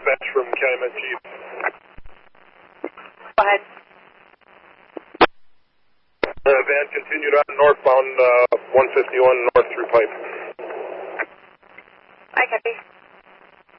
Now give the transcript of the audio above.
dispatch from Calumet Chief. Go ahead. Van continued on northbound 151 north through Pipe. I copy.